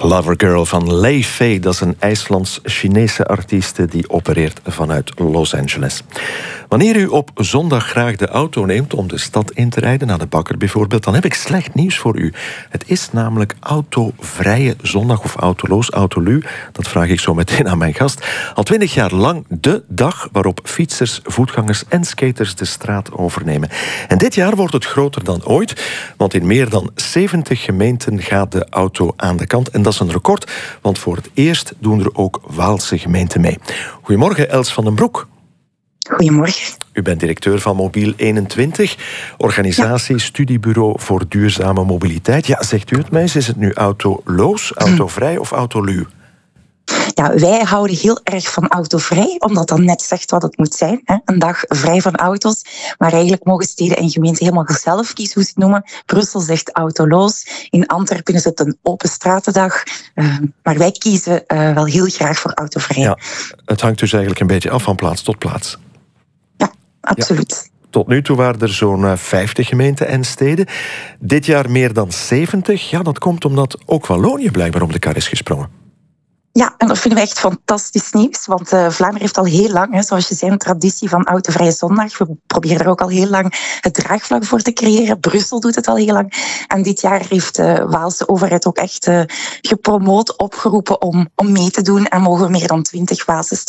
Lovergirl van Lei Fei, dat is een IJslands-Chinese artieste die opereert vanuit Los Angeles. Wanneer u op zondag graag de auto neemt om de stad in te rijden, naar de bakker bijvoorbeeld, dan heb ik slecht nieuws voor u. Het is namelijk autovrije zondag of autoloos, autolu. Dat vraag ik zo meteen aan mijn gast. Al 20 jaar lang de dag waarop fietsers, voetgangers en skaters de straat overnemen. En dit jaar wordt het groter dan ooit, want in meer dan 70 gemeenten gaat de auto aan de kant. En dat is een record, want voor het eerst doen er ook Waalse gemeenten mee. Goedemorgen, Els van den Broek. Goedemorgen. U bent directeur van Mobiel 21, organisatie, studiebureau voor duurzame mobiliteit. Ja, zegt u het mij eens, is het nu autoloos, autovrij of autolu? Ja, wij houden heel erg van autovrij, omdat dat net zegt wat het moet zijn. Hè? Een dag vrij van auto's. Maar eigenlijk mogen steden en gemeenten helemaal zelf kiezen hoe ze het noemen. Brussel zegt autoloos. In Antwerpen is het een open stratendag. Maar wij kiezen wel heel graag voor autovrij. Ja, het hangt dus eigenlijk een beetje af van plaats tot plaats. Ja, absoluut. Ja. Tot nu toe waren er zo'n 50 gemeenten en steden. Dit jaar meer dan 70. Ja, dat komt omdat ook Wallonië blijkbaar om de kar is gesprongen. Ja, en dat vinden we echt fantastisch nieuws. Want Vlaanderen heeft al heel lang, zoals je zei, een traditie van autovrije zondag. We proberen er ook al heel lang het draagvlak voor te creëren. Brussel doet het al heel lang. En dit jaar heeft de Waalse overheid ook echt gepromoot, opgeroepen om mee te doen. En mogen we meer dan 20 Waalse